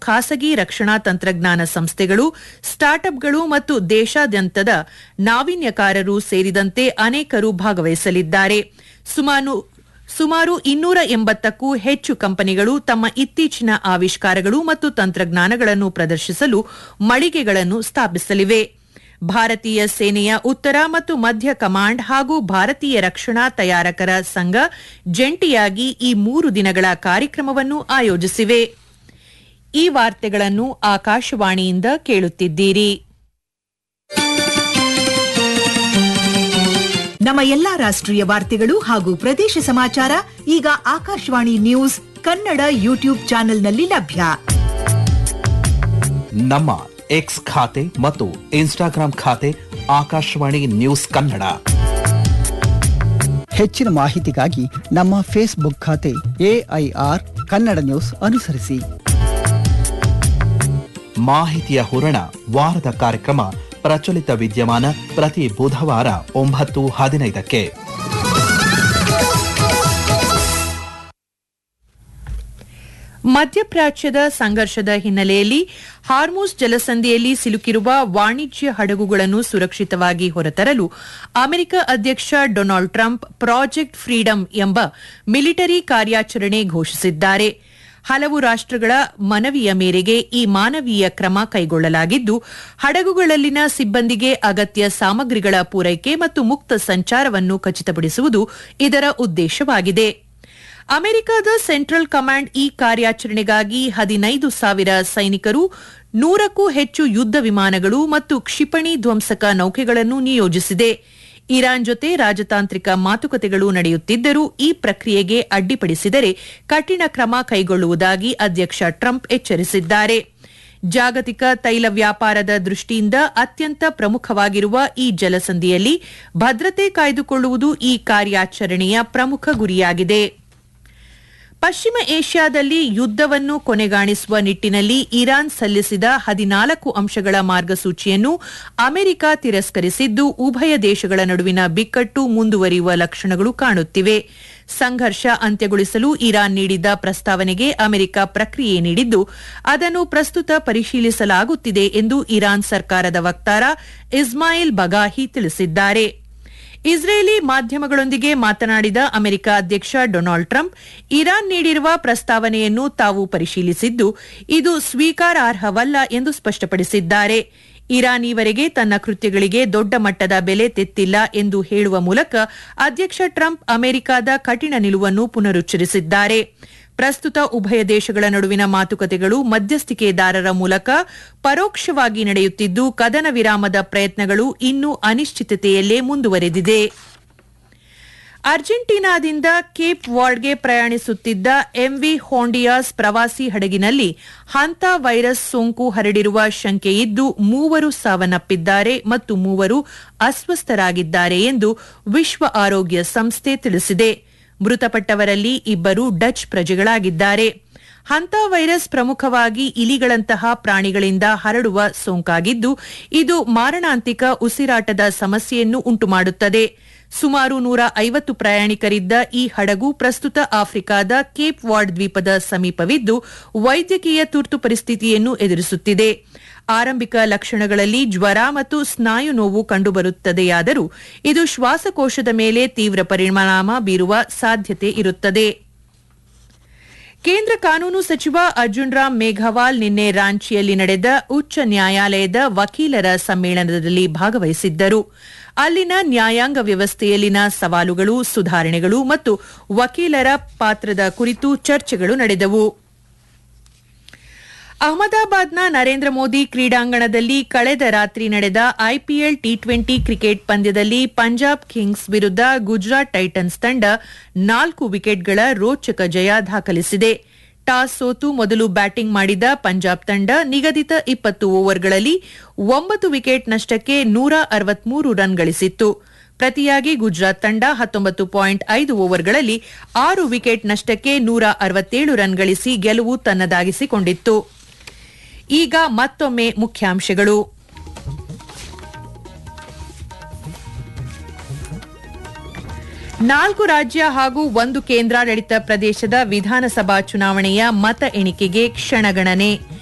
ಖಾಸಗಿ ರಕ್ಷಣಾ ತಂತ್ರಜ್ಞಾನ ಸಂಸ್ಥೆಗಳು, ಸ್ಟಾರ್ಟ್ಅಪ್ಗಳು ಮತ್ತು ದೇಶಾದ್ಯಂತದ ನಾವೀನ್ಯಕಾರರು ಸೇರಿದಂತೆ ಅನೇಕರು ಭಾಗವಹಿಸಲಿದ್ದಾರೆ. ಸುಮಾರು 280ಕ್ಕೂ ಹೆಚ್ಚು ಕಂಪನಿಗಳು ತಮ್ಮ ಇತ್ತೀಚಿನ ಆವಿಷ್ಕಾರಗಳು ಮತ್ತು ತಂತ್ರಜ್ಞಾನಗಳನ್ನು ಪ್ರದರ್ಶಿಸಲು ಮಳಿಗೆಗಳನ್ನು ಸ್ಥಾಪಿಸಲಿವೆ. ಭಾರತೀಯ ಸೇನೆಯ ಉತ್ತರ ಮತ್ತು ಮಧ್ಯ ಕಮಾಂಡ್ ಹಾಗೂ ಭಾರತೀಯ ರಕ್ಷಣಾ ತಯಾರಕರ ಸಂಘ ಜಂಟಿಯಾಗಿ ಈ 3 ದಿನಗಳ ಕಾರ್ಯಕ್ರಮವನ್ನು ಆಯೋಜಿಸಿವೆ. ಈ ವಾರ್ತೆಗಳನ್ನು ಆಕಾಶವಾಣಿಯಿಂದ ಕೇಳುತ್ತಿದ್ದೀರಿ. ನಮ್ಮ ಎಲ್ಲಾ ರಾಷ್ಟ್ರೀಯ ವಾರ್ತೆಗಳು ಹಾಗೂ ಪ್ರದೇಶ ಸಮಾಚಾರ ಈಗ ಆಕಾಶವಾಣಿ ನ್ಯೂಸ್ ಕನ್ನಡ ಯೂಟ್ಯೂಬ್ ಚಾನೆಲ್ನಲ್ಲಿ ಲಭ್ಯ. ನಮ್ಮ ಎಕ್ಸ್ ಖಾತೆ ಮತ್ತು ಇನ್ಸ್ಟಾಗ್ರಾಂ ಖಾತೆ ಆಕಾಶವಾಣಿ ನ್ಯೂಸ್ ಕನ್ನಡ. ಹೆಚ್ಚಿನ ಮಾಹಿತಿಗಾಗಿ ನಮ್ಮ ಫೇಸ್ಬುಕ್ ಖಾತೆ AIR ಕನ್ನಡ ನ್ಯೂಸ್ ಅನುಸರಿಸಿ. ಮಾಹಿತಿಯ ಹೂರಣ ವಾರದ ಕಾರ್ಯಕ್ರಮ ಪ್ರಚಲಿತ ವಿದ್ಯಮಾನ ಪ್ರತಿ ಬುಧವಾರ 9:15ಕ್ಕೆ. ಮಧ್ಯಪ್ರಾಚ್ಯದ ಸಂಘರ್ಷದ ಹಿನ್ನೆಲೆಯಲ್ಲಿ ಹಾರ್ಮುಜ್ ಜಲಸಂಧಿಯಲ್ಲಿ ಸಿಲುಕಿರುವ ವಾಣಿಜ್ಯ ಹಡಗುಗಳನ್ನು ಸುರಕ್ಷಿತವಾಗಿ ಹೊರತರಲು ಅಮೆರಿಕ ಅಧ್ಯಕ್ಷ ಡೊನಾಲ್ಡ್ ಟ್ರಂಪ್ ಪ್ರಾಜೆಕ್ಟ್ ಫ್ರೀಡಂ ಎಂಬ ಮಿಲಿಟರಿ ಕಾರ್ಯಾಚರಣೆ ಘೋಷಿಸಿದ್ದಾರೆ. ಹಲವು ರಾಷ್ಟ್ರಗಳ ಮನವಿಯ ಮೇರೆಗೆ ಈ ಮಾನವೀಯ ಕ್ರಮ ಕೈಗೊಳ್ಳಲಾಗಿದ್ದು, ಹಡಗುಗಳಲ್ಲಿನ ಸಿಬ್ಬಂದಿಗೆ ಅಗತ್ಯ ಸಾಮಗ್ರಿಗಳ ಪೂರೈಕೆ ಮತ್ತು ಮುಕ್ತ ಸಂಚಾರವನ್ನು ಖಚಿತಪಡಿಸುವುದು ಇದರ ಉದ್ದೇಶವಾಗಿದೆ. ಅಮೆರಿಕದ ಸೆಂಟ್ರಲ್ ಕಮಾಂಡ್ ಈ ಕಾರ್ಯಾಚರಣೆಗಾಗಿ 15,000 ಸೈನಿಕರು, 100ಕ್ಕೂ ಹೆಚ್ಚು ಯುದ್ಧ ವಿಮಾನಗಳು ಮತ್ತು ಕ್ಷಿಪಣಿ ಧ್ವಂಸಕ ನೌಕೆಗಳನ್ನು ನಿಯೋಜಿಸಿದೆ. ಇರಾನ್ ಜೊತೆ ರಾಜತಾಂತ್ರಿಕ ಮಾತುಕತೆಗಳು ನಡೆಯುತ್ತಿದ್ದರೂ ಈ ಪ್ರಕ್ರಿಯೆಗೆ ಅಡ್ಡಿಪಡಿಸಿದರೆ ಕಠಿಣ ಕ್ರಮ ಕೈಗೊಳ್ಳುವುದಾಗಿ ಅಧ್ಯಕ್ಷ ಟ್ರಂಪ್ ಎಚ್ಚರಿಸಿದ್ದಾರೆ. ಜಾಗತಿಕ ತೈಲ ವ್ಯಾಪಾರದ ದೃಷ್ಟಿಯಿಂದ ಅತ್ಯಂತ ಪ್ರಮುಖವಾಗಿರುವ ಈ ಜಲಸಂಧಿಯಲ್ಲಿ ಭದ್ರತೆ ಕಾಯ್ದುಕೊಳ್ಳುವುದು ಈ ಕಾರ್ಯಾಚರಣೆಯ ಪ್ರಮುಖ ಗುರಿಯಾಗಿದೆ. ಪಶ್ಚಿಮ ಏಷ್ಯಾದಲ್ಲಿ ಯುದ್ದವನ್ನು ಕೊನೆಗಾಣಿಸುವ ನಿಟ್ಟಿನಲ್ಲಿ ಇರಾನ್ ಸಲ್ಲಿಸಿದ 14 ಅಂಶಗಳ ಮಾರ್ಗಸೂಚಿಯನ್ನು ಅಮೆರಿಕ ತಿರಸ್ಕರಿಸಿದ್ದು, ಉಭಯ ದೇಶಗಳ ನಡುವಿನ ಬಿಕ್ಕಟ್ಟು ಮುಂದುವರಿಯುವ ಲಕ್ಷಣಗಳು ಕಾಣುತ್ತಿವೆ. ಸಂಘರ್ಷ ಅಂತ್ಯಗೊಳಿಸಲು ಇರಾನ್ ನೀಡಿದ್ದ ಪ್ರಸ್ತಾವನೆಗೆ ಅಮೆರಿಕ ಪ್ರಕ್ರಿಯೆ ನೀಡಿದ್ದು, ಅದನ್ನು ಪ್ರಸ್ತುತ ಪರಿಶೀಲಿಸಲಾಗುತ್ತಿದೆ ಎಂದು ಇರಾನ್ ಸರ್ಕಾರದ ವಕ್ತಾರ ಇಸ್ಮಾಯಿಲ್ ಬಗಾಹಿ ತಿಳಿಸಿದ್ದಾರೆ. ಇಸ್ರೇಲಿ ಮಾಧ್ಯಮಗಳೊಂದಿಗೆ ಮಾತನಾಡಿದ ಅಮೆರಿಕ ಅಧ್ಯಕ್ಷ ಡೊನಾಲ್ಡ್ ಟ್ರಂಪ್, ಇರಾನ್ ನೀಡಿರುವ ಪ್ರಸ್ತಾವನೆಯನ್ನು ತಾವು ಪರಿಶೀಲಿಸಿದ್ದು, ಇದು ಸ್ವೀಕಾರಾರ್ಹವಲ್ಲ ಎಂದು ಸ್ಪಷ್ಟಪಡಿಸಿದ್ದಾರೆ. ಇರಾನ್ ಈವರೆಗೆ ತನ್ನ ಕೃತ್ಯಗಳಿಗೆ ದೊಡ್ಡ ಮಟ್ಟದ ಬೆಲೆ ತೆತ್ತಿಲ್ಲ ಎಂದು ಹೇಳುವ ಮೂಲಕ ಅಧ್ಯಕ್ಷ ಟ್ರಂಪ್ ಅಮೆರಿಕದ ಕಠಿಣ ನಿಲುವನ್ನು ಪುನರುಚ್ಚರಿಸಿದ್ದಾರೆ. ಪ್ರಸ್ತುತ ಉಭಯ ದೇಶಗಳ ನಡುವಿನ ಮಾತುಕತೆಗಳು ಮಧ್ಯಸ್ಥಿಕೆದಾರರ ಮೂಲಕ ಪರೋಕ್ಷವಾಗಿ ನಡೆಯುತ್ತಿದ್ದು, ಕದನ ವಿರಾಮದ ಪ್ರಯತ್ನಗಳು ಇನ್ನೂ ಅನಿಶ್ಚಿತತೆಯಲ್ಲೇ ಮುಂದುವರೆದಿದೆ. ಅರ್ಜೆಂಟೀನಾದಿಂದ ಕೇಪ್ ವರ್ಡ್ಗೆ ಪ್ರಯಾಣಿಸುತ್ತಿದ್ದ MV ಹೋಂಡಿಯಾಸ್ ಪ್ರವಾಸಿ ಹಡಗಿನಲ್ಲಿ ಹಂತಾ ವೈರಸ್ ಸೋಂಕು ಹರಡಿರುವ ಶಂಕೆಯಿದ್ದು, 3 ಸಾವನ್ನಪ್ಪಿದ್ದಾರೆ ಮತ್ತು 3 ಅಸ್ವಸ್ಥರಾಗಿದ್ದಾರೆ ಎಂದು ವಿಶ್ವ ಆರೋಗ್ಯ ಸಂಸ್ಥೆ ತಿಳಿಸಿದೆ. ಮೃತಪಟ್ಟವರಲ್ಲಿ 2 ಡಚ್ ಪ್ರಜೆಗಳಾಗಿದ್ದಾರೆ. ಹಂತಾ ವೈರಸ್ ಪ್ರಮುಖವಾಗಿ ಇಲಿಗಳಂತಹ ಪ್ರಾಣಿಗಳಿಂದ ಹರಡುವ ಸೋಂಕಾಗಿದ್ದು, ಇದು ಮಾರಣಾಂತಿಕ ಉಸಿರಾಟದ ಸಮಸ್ಯೆಯನ್ನು ಉಂಟುಮಾಡುತ್ತದೆ. ಸುಮಾರು 150 ಪ್ರಯಾಣಿಕರಿದ್ದ ಈ ಹಡಗು ಪ್ರಸ್ತುತ ಆಫ್ರಿಕಾದ ಕೇಪ್ ವರ್ಡ್ ದ್ವೀಪದ ಸಮೀಪವಿದ್ದು, ವೈದ್ಯಕೀಯ ತುರ್ತು ಪರಿಸ್ಥಿತಿಯನ್ನು ಎದುರಿಸುತ್ತಿದೆ. ಆರಂಭಿಕ ಲಕ್ಷಣಗಳಲ್ಲಿ ಜ್ವರ ಮತ್ತು ಸ್ನಾಯು ನೋವು ಕಂಡುಬರುತ್ತದೆಯಾದರೂ ಇದು ಶ್ವಾಸಕೋಶದ ಮೇಲೆ ತೀವ್ರ ಪರಿಣಾಮ ಬೀರುವ ಸಾಧ್ಯತೆ ಇರುತ್ತದೆ. ಕೇಂದ್ರ ಕಾನೂನು ಸಚಿವ ಅರ್ಜುನ್ ರಾಮ್ ಮೇಘವಾಲ್ ನಿನ್ನೆ ರಾಂಚಿಯಲ್ಲಿ ನಡೆದ ಉಚ್ಚ ನ್ಯಾಯಾಲಯದ ವಕೀಲರ ಸಮ್ಮೇಳನದಲ್ಲಿ ಭಾಗವಹಿಸಿದ್ದರು. ಅಲ್ಲಿನ ನ್ಯಾಯಾಂಗ ವ್ಯವಸ್ಥೆಯಲ್ಲಿನ ಸವಾಲುಗಳು, ಸುಧಾರಣೆಗಳು ಮತ್ತು ವಕೀಲರ ಪಾತ್ರದ ಕುರಿತು ಚರ್ಚೆಗಳು ನಡೆದವು. ಅಹಮದಾಬಾದ್ನ ನರೇಂದ್ರ ಮೋದಿ ಕ್ರೀಡಾಂಗಣದಲ್ಲಿ ಕಳೆದ ರಾತ್ರಿ ನಡೆದ IPL T20 ಕ್ರಿಕೆಟ್ ಪಂದ್ಯದಲ್ಲಿ ಪಂಜಾಬ್ ಕಿಂಗ್ಸ್ ವಿರುದ್ಧ ಗುಜರಾತ್ ಟೈಟನ್ಸ್ ತಂಡ 4 ವಿಕೆಟ್ಗಳ ರೋಚಕ ಜಯ ದಾಖಲಿಸಿದೆ. ಟಾಸ್ ಸೋತು ಮೊದಲು ಬ್ಯಾಟಿಂಗ್ ಮಾಡಿದ ಪಂಜಾಬ್ ತಂಡ ನಿಗದಿತ 20 ಓವರ್ಗಳಲ್ಲಿ 9 ವಿಕೆಟ್ ನಷ್ಟಕ್ಕೆ 163 ರನ್ ಗಳಿಸಿತ್ತು. ಪ್ರತಿಯಾಗಿ ಗುಜರಾತ್ ತಂಡ 19.5 ಓವರ್ಗಳಲ್ಲಿ 6 ವಿಕೆಟ್ ನಷ್ಟಕ್ಕೆ 167 ರನ್ ಗಳಿಸಿ ಗೆಲುವು ತನ್ನದಾಗಿಸಿಕೊಂಡಿತ್ತು. ಈಗ ಮತ್ತೊಮ್ಮೆ ಮುಖ್ಯಾಂಶಗಳು. ನಾಲ್ಕು ರಾಜ್ಯ ಹಾಗೂ 1 ಕೇಂದ್ರಾಡಳಿತ ಪ್ರದೇಶದ ವಿಧಾನಸಭಾ ಚುನಾವಣೆಯ ಮತ ಎಣಿಕೆಗೆ ಕ್ಷಣಗಣನೆ.